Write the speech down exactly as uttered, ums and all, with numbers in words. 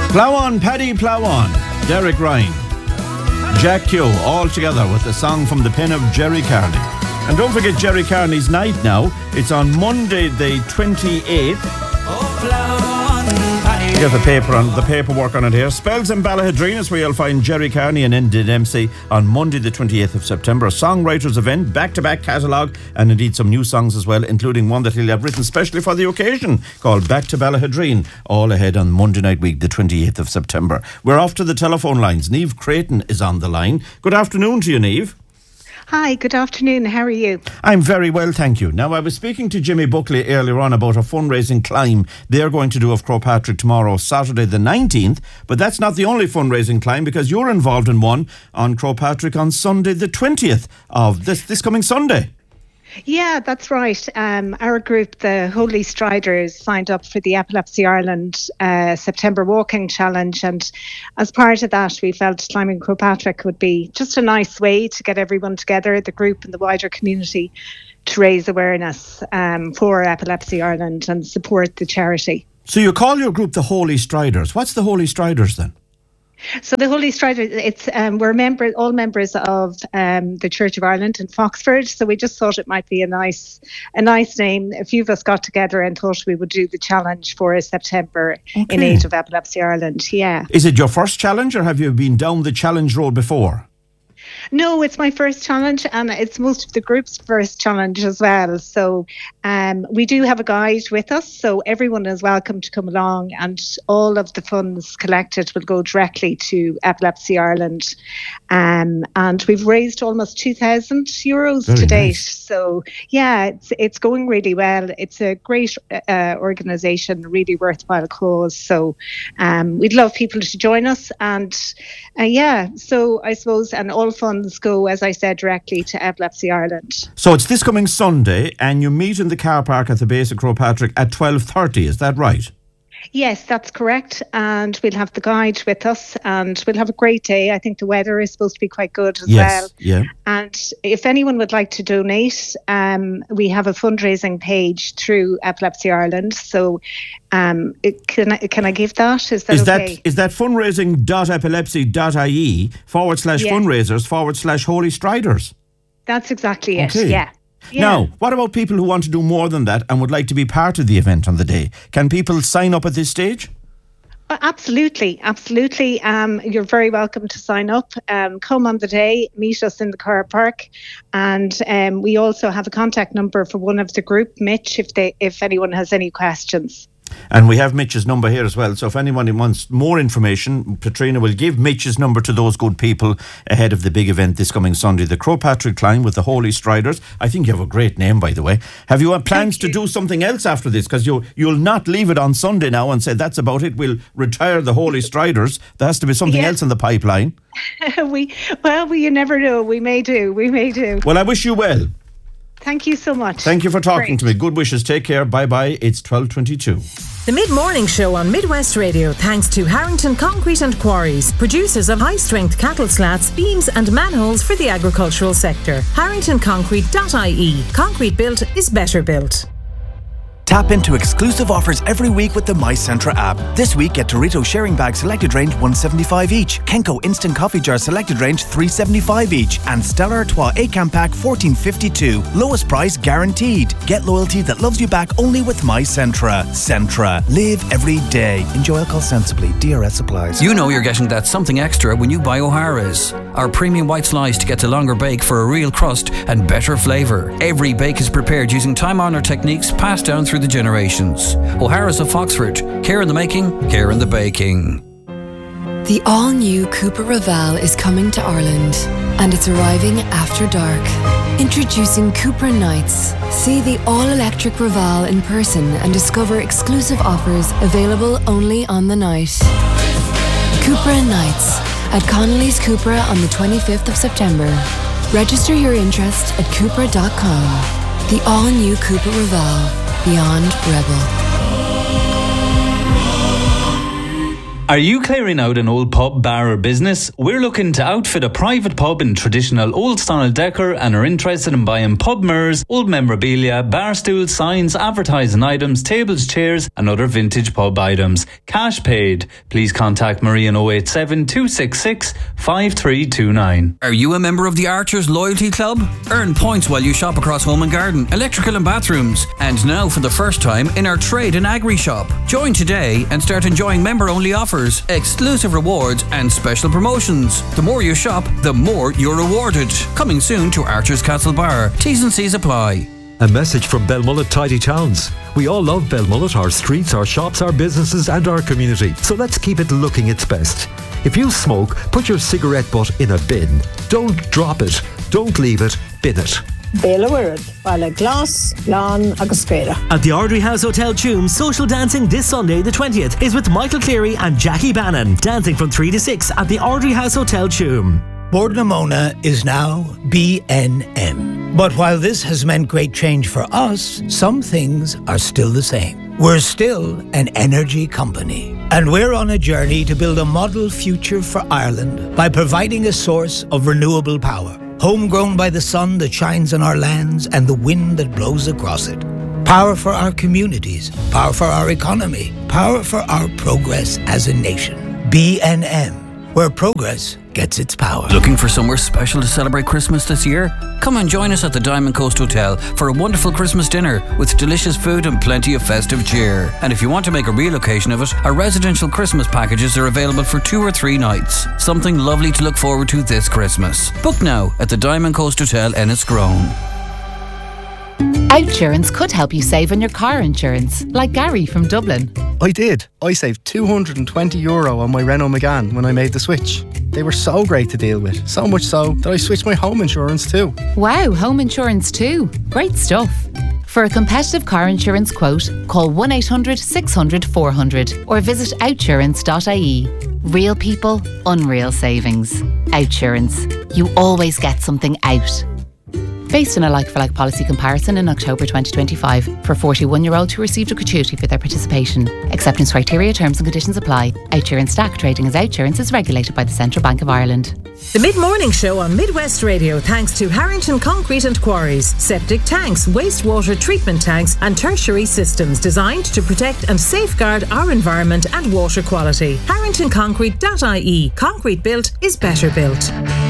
Plough on, Paddy, plough on. Derek Ryan, Jack Keogh, all together with a song from the pen of Jerry Carney. And don't forget Jerry Carney's night now. It's on Monday the twenty-eighth. You get the paper on the paperwork on it here. Spells in Ballahadrina, where you'll find Jerry Carney and Ended Dempsey on Monday the twenty-eighth of September. A songwriters event, back-to-back catalogue, and indeed some new songs as well, including one that he'll have written specially for the occasion called Back to Ballahadrina. All ahead on Monday night week, the twenty-eighth of September. We're off to the telephone lines. Niamh Creighton is on the line. Good afternoon to you, Niamh. Hi, good afternoon. How are you? I'm very well, thank you. Now, I was speaking to Jimmy Buckley earlier on about a fundraising climb they're going to do of Croagh Patrick tomorrow, Saturday the nineteenth, but that's not the only fundraising climb, because you're involved in one on Croagh Patrick on Sunday the twentieth of this, this coming Sunday. Yeah, that's right. Um, our group, the Holy Striders, signed up for the Epilepsy Ireland uh, September Walking Challenge, and as part of that, we felt climbing Croagh Patrick would be just a nice way to get everyone together, the group and the wider community, to raise awareness um, for Epilepsy Ireland and support the charity. So you call your group the Holy Striders. What's the Holy Striders then? So the Holy Striders, it's um, we're members, all members of um, the Church of Ireland in Foxford. So we just thought it might be a nice, a nice name. A few of us got together and thought we would do the challenge for September okay. in aid of Epilepsy Ireland. Yeah. Is it your first challenge, or have you been down the challenge road before? No, it's my first challenge, and it's most of the group's first challenge as well. So um, we do have a guide with us, so everyone is welcome to come along, and all of the funds collected will go directly to Epilepsy Ireland. Um, and we've raised almost two thousand euros Very to date. Nice. So yeah, it's it's going really well. It's a great uh, organisation, really worthwhile cause. So um, we'd love people to join us, and uh, yeah, so I suppose, and all funds go, as I said, directly to Epilepsy Ireland. So it's this coming Sunday, and you meet in the car park at the base of Croagh Patrick at twelve thirty, is that right? Yes, that's correct. And we'll have the guide with us, and we'll have a great day. I think the weather is supposed to be quite good as yes, well. Yeah. And if anyone would like to donate, um, we have a fundraising page through Epilepsy Ireland. So um, it, can, I, can I give that? Is that is okay? That, is that fundraising.epilepsy.ie forward slash yeah. fundraisers forward slash Holy Striders? That's exactly it, okay. yeah. Yeah. Now, what about people who want to do more than that and would like to be part of the event on the day? Can people sign up at this stage? Uh, absolutely, absolutely. Um, you're very welcome to sign up. Um, come on the day, meet us in the car park, and um, we also have a contact number for one of the group, Mitch, if they if anyone has any questions. And we have Mitch's number here as well. So if anyone wants more information, Katrina will give Mitch's number to those good people ahead of the big event this coming Sunday, the Croagh Patrick climb with the Holy Striders. I think you have a great name, by the way. Have you plans to do something else after this? Because you, you'll not leave it on Sunday now and say, that's about it, we'll retire the Holy Striders. There has to be something yeah. else in the pipeline. we Well, we, you never know. We may do. We may do. Well, I wish you well. Thank you so much. Thank you for talking Great. to me. Good wishes. Take care. Bye-bye. It's twelve twenty-two. The Mid-Morning Show on Midwest Radio, thanks to Harrington Concrete and Quarries, producers of high-strength cattle slats, beams and manholes for the agricultural sector. harrington concrete dot I E. Concrete built is better built. Tap into exclusive offers every week with the My Centra app. This week, get Dorito sharing bag selected range one seventy-five each, Kenko instant coffee jar selected range three seventy-five each, and Stella Artois eight can pack fourteen fifty-two. Lowest price guaranteed. Get loyalty that loves you back only with My Centra. Centra. Live every day. Enjoy alcohol sensibly. D R S applies. You know you're getting that something extra when you buy O'Hara's. Our premium white slice to get a longer bake for a real crust and better flavour. Every bake is prepared using time-honoured techniques passed down through the generations. O'Hara's of Foxford. Care in the making, care in the baking. The all-new Cupra Raval is coming to Ireland, and it's arriving after dark. Introducing Cupra Nights. See the all-electric Raval in person and discover exclusive offers available only on the night. Cupra Nights at Connolly's Cupra on the twenty-fifth of September. Register your interest at cupra dot com. The all-new Cupra Raval. Beyond Rebel. Are you clearing out an old pub, bar or business? We're looking to outfit a private pub in traditional old style decor and are interested in buying pub mirrors, old memorabilia, bar stools, signs, advertising items, tables, chairs and other vintage pub items. Cash paid. Please contact Marie on oh eight seven, two six six, five three two nine. Are you a member of the Archers Loyalty Club? Earn points while you shop across home and garden, electrical and bathrooms. And now for the first time in our trade and agri shop. Join today and start enjoying member-only offers, exclusive rewards and special promotions. The more you shop, the more you're rewarded. Coming soon to Archer's Castle Bar. T's and C's apply. A message from Belmullet Tidy Towns. We all love Belmullet, our streets, our shops, our businesses and our community. So let's keep it looking its best. If you smoke, put your cigarette butt in a bin. Don't drop it. Don't leave it. Bin it. Béla Wirad, Bala Glass, Lan agus Screda. At the Ardry House Hotel Tuam, social dancing this Sunday the twentieth is with Michael Cleary and Jackie Bannon. Dancing from three to six at the Ardry House Hotel Tuam. Bordnamona is now B N M. But while this has meant great change for us, some things are still the same. We're still an energy company. And we're on a journey to build a model future for Ireland by providing a source of renewable power. Homegrown by the sun that shines on our lands and the wind that blows across it. Power for our communities, power for our economy, power for our progress as a nation. B N M, where progress gets its power. Looking for somewhere special to celebrate Christmas this year? Come and join us at the Diamond Coast Hotel for a wonderful Christmas dinner with delicious food and plenty of festive cheer. And if you want to make a real occasion of it, our residential Christmas packages are available for two or three nights. Something lovely to look forward to this Christmas. Book now at the Diamond Coast Hotel Enniscrone. Outsurance could help you save on your car insurance, like Gary from Dublin. I did. I saved two hundred twenty euro on my Renault Megane when I made the switch. They were so great to deal with, so much so that I switched my home insurance too. Wow, home insurance too. Great stuff. For a competitive car insurance quote, call one eight hundred, six hundred, four hundred or visit outsurance dot I E. Real people, unreal savings. Outsurance. You always get something out. Based on a like-for-like policy comparison in October twenty twenty-five for forty-one-year-olds who received a gratuity for their participation. Acceptance criteria, terms and conditions apply. Outsurance Stack trading as Outsurance is regulated by the Central Bank of Ireland. The Mid-Morning Show on Midwest Radio thanks to Harrington Concrete and Quarries. Septic tanks, wastewater treatment tanks and tertiary systems designed to protect and safeguard our environment and water quality. harrington concrete dot I E. Concrete built is better built.